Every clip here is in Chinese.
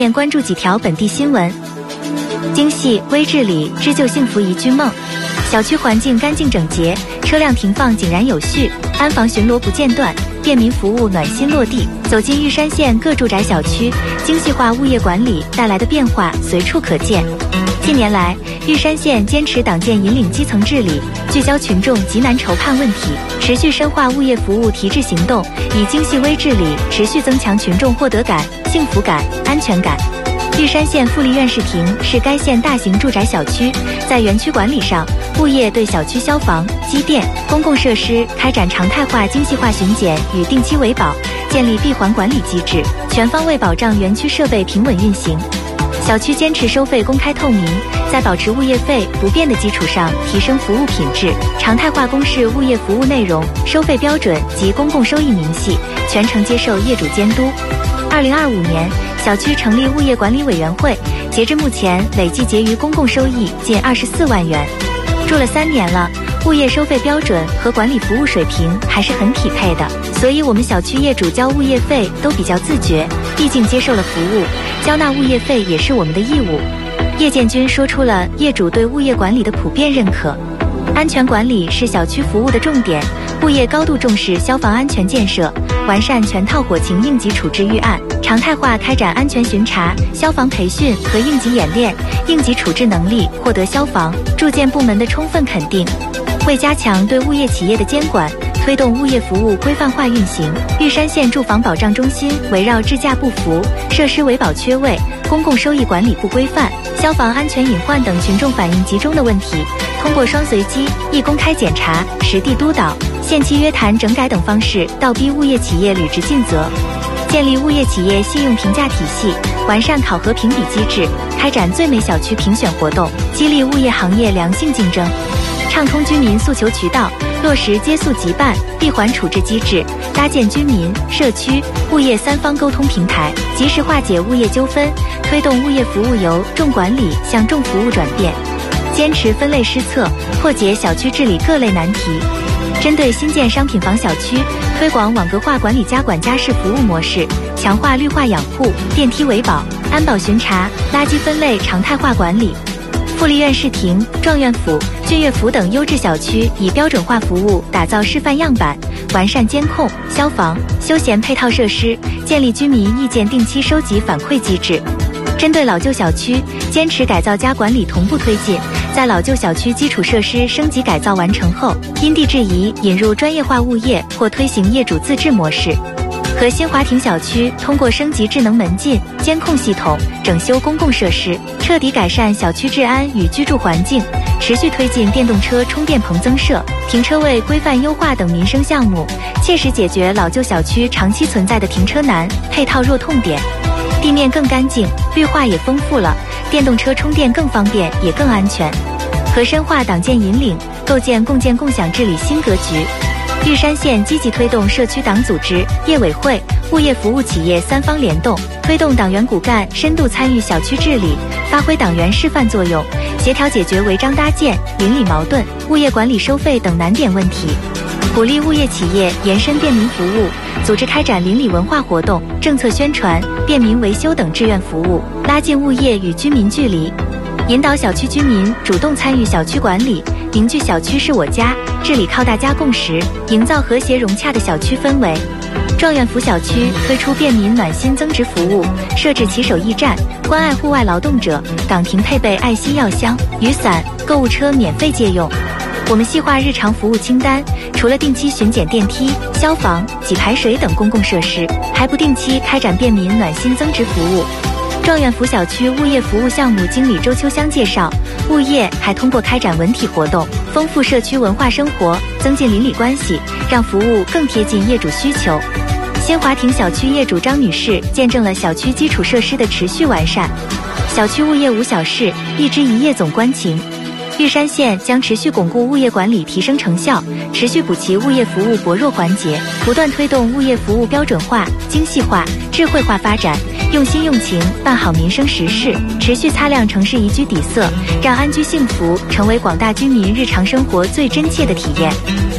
面关注几条本地新闻。京系微治理织就幸福宜居梦，小区环境干净整洁，车辆停放井然有序，安防巡逻不间断，便民服务暖心落地。走进玉山县各住宅小区，精细化物业管理带来的变化随处可见。近年来，玉山县坚持党建引领基层治理，聚焦群众急难愁盼问题，持续深化物业服务提质行动，以精细微治理持续增强群众获得感、幸福感、安全感。玉山县富力院士庭是该县大型住宅小区，在园区管理上，物业对小区消防、机电、公共设施开展常态化精细化巡检与定期维保，建立闭环管理机制，全方位保障园区设备平稳运行。小区坚持收费公开透明，在保持物业费不变的基础上提升服务品质，常态化公示物业服务内容、收费标准及公共收益明细，全程接受业主监督。2025年，小区成立物业管理委员会，截至目前累计结余公共收益近24万元。住了3年了，物业收费标准和管理服务水平还是很匹配的，所以我们小区业主交物业费都比较自觉，毕竟接受了服务，交纳物业费也是我们的义务。叶建军说出了业主对物业管理的普遍认可。安全管理是小区服务的重点，物业高度重视消防安全建设，完善全套火情应急处置预案，常态化开展安全巡查、消防培训和应急演练，应急处置能力获得消防、住建部门的充分肯定。为加强对物业企业的监管，推动物业服务规范化运行，玉山县住房保障中心围绕质价不符、设施维保缺位、公共收益管理不规范、消防安全隐患等群众反映集中的问题，通过双随机、一公开检查、实地督导、限期约谈整改等方式，倒逼物业企业履职尽责。建立物业企业信用评价体系，完善考核评比机制，开展最美小区评选活动，激励物业行业良性竞争。畅通居民诉求渠道，落实接诉即办、闭环处置机制，搭建居民、社区、物业3方沟通平台，及时化解物业纠纷，推动物业服务由重管理向重服务转变。坚持分类施策，破解小区治理各类难题。针对新建商品房小区，推广网格化管理加管家式服务模式，强化绿化养护、电梯维保、安保巡查、垃圾分类常态化管理。富力院士庭、状元府、俊悦府等优质小区以标准化服务打造示范样板，完善监控、消防、休闲配套设施，建立居民意见定期收集反馈机制。针对老旧小区，坚持改造加管理同步推进，在老旧小区基础设施升级改造完成后，因地制宜引入专业化物业或推行业主自治模式。和新华庭小区通过升级智能门禁、监控系统，整修公共设施，彻底改善小区治安与居住环境，持续推进电动车充电棚增设、停车位规范优化等民生项目，切实解决老旧小区长期存在的停车难、配套弱痛点。地面更干净，绿化也丰富了，电动车充电更方便也更安全。和深化党建引领，构建共建共享治理新格局。玉山县积极推动社区党组织、业委会、物业服务企业3方联动，推动党员骨干深度参与小区治理，发挥党员示范作用，协调解决违章搭建、邻里矛盾、物业管理收费等难点问题。鼓励物业企业延伸便民服务，组织开展邻里文化活动、政策宣传、便民维修等志愿服务，拉近物业与居民距离。引导小区居民主动参与小区管理，凝聚小区是我家，治理靠大家共识，营造和谐融洽的小区氛围。状元府小区推出便民暖心增值服务，设置骑手驿站，关爱户外劳动者，岗亭配备爱心药箱、雨伞，购物车免费借用。我们细化日常服务清单，除了定期巡检电梯、消防、给排水等公共设施，还不定期开展便民暖心增值服务。状元府小区物业服务项目经理周秋香介绍，物业还通过开展文体活动，丰富社区文化生活，增进邻里关系，让服务更贴近业主需求。新华庭小区业主张女士见证了小区基础设施的持续完善。小区物业无小事，一枝一叶总关情。玉山县将持续巩固物业管理提升成效，持续补齐物业服务薄弱环节，不断推动物业服务标准化、精细化、智慧化发展，用心用情办好民生实事，持续擦亮城市宜居底色，让安居幸福成为广大居民日常生活最真切的体验。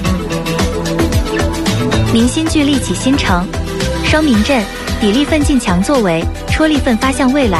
明新聚力启新城，双明镇砥砺奋进强作为，戳力奋发向未来。